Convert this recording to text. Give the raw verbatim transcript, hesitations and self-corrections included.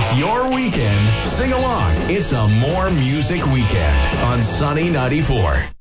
It's your weekend. Sing along. It's a More Music Weekend on Sunny ninety-four.